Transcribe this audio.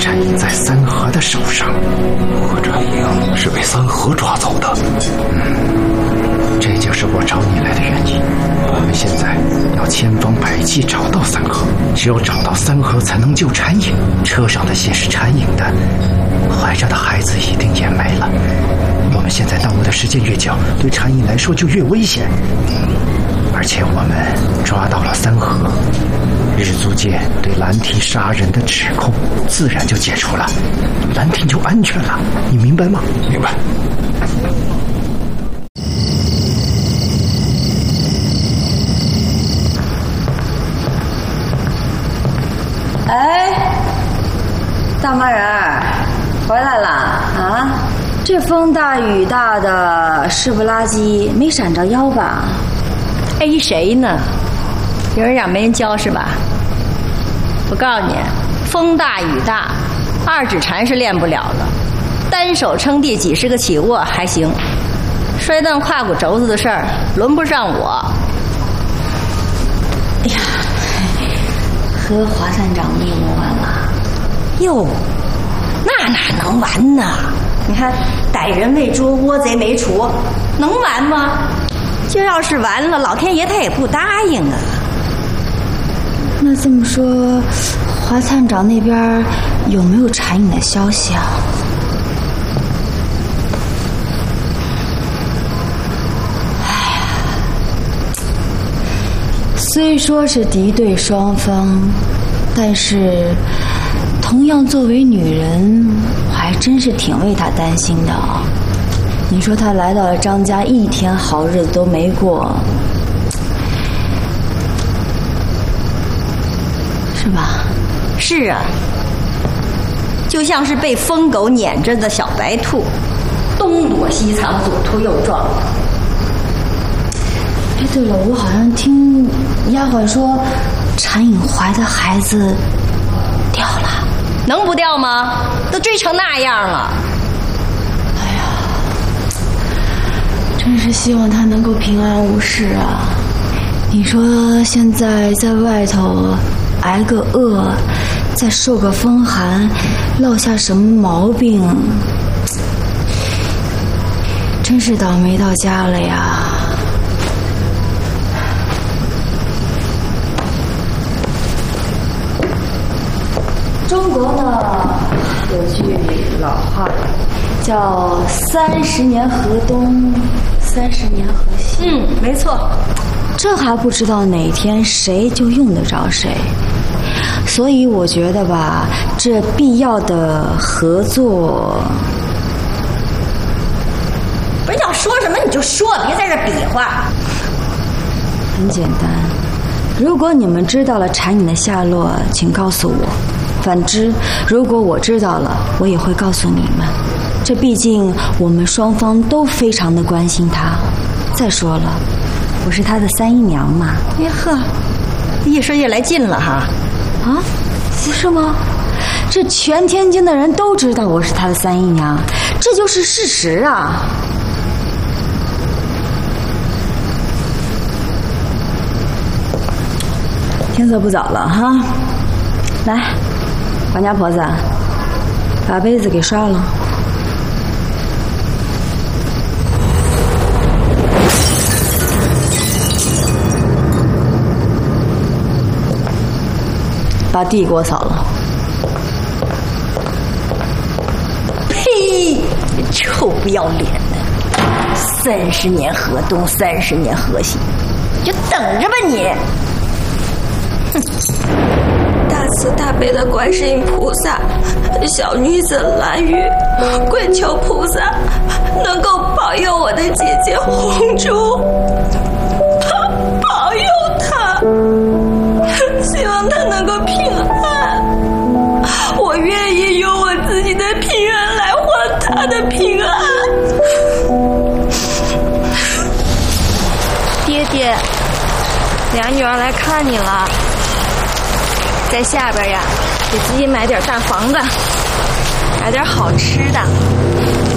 产印在三河的手上。 何占英是被三河抓走的。 这就是我找你来的原因。我们现在要千方百计找到三河，只有找到三河才能救产影。车上的血是产影的，怀着的孩子一定也没了。我们现在耽误的时间越久，对产影来说就越危险。而且我们抓到了三河，日租界对兰亭杀人的指控自然就解除了，兰亭就安全了。你明白吗？ 明白。 哎，大妈人儿回来了啊！这风大雨大的，湿不拉几，没闪着腰吧？ 哎，谁呢？有人让没人教是吧？我告诉你，风大雨大，二指禅是练不了的，单手撑地几十个起卧还行，摔断胯骨轴子的事儿轮不上我。 哎呀，和华探长密谋完了。 哟，那哪能完呢？你看，歹人未捉，窝贼没除，能完吗？就要是完了，老天爷他也不答应啊。 那这么说，华探长那边有没有产影的消息啊？哎呀，虽说是敌对双方，但是同样作为女人，我还真是挺为她担心的啊。你说她来到了张家，一天好日子都没过，是吧？ 是啊，就像是被疯狗撵着的小白兔，东躲西藏，左突右撞。 哎，对了，我好像听丫鬟说，产影怀的孩子掉了， 能不掉吗？都追成那样了。 哎呀，真是希望他能够平安无事啊！你说现在在外头挨个饿，再受个风寒，落下什么毛病，真是倒霉到家了呀！中国呢有句老话叫30年河东，30年河西。 没错。 这还不知道哪天谁就用得着谁，所以我觉得吧，这必要的合作， 不是要说什么你就说，别在这比划。 很简单，如果你们知道了产影的下落，请告诉我；反之，如果我知道了，我也会告诉你们。这毕竟我们双方都非常的关心他。再说了，我是他的三姨娘嘛。 哎呵，一说越来劲了哈。 啊，是吗？这全天津的人都知道我是他的三姨娘，这就是事实啊。天色不早了哈，来，管家婆子，把杯子给刷了。把地给我扫了。 呸！臭不要脸的！30年河东，30年河西，就等着吧你！哼！ 大慈大悲的观世音菩萨，小女子兰玉跪求菩萨能够保佑我的姐姐红珠，保佑她，希望她能够平安。我愿意用我自己的平安来换她的平安。 爹爹，俩女儿来看你了，在下边呀，给自己买点大房子，买点好吃的。